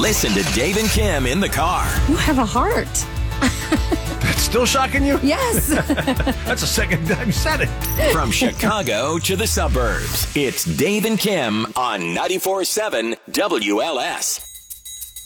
Listen to Dave and Kim in the car. You have a heart. That's still shocking you? Yes. That's the second time you said it. From Chicago to the suburbs, it's Dave and Kim on 94.7 WLS.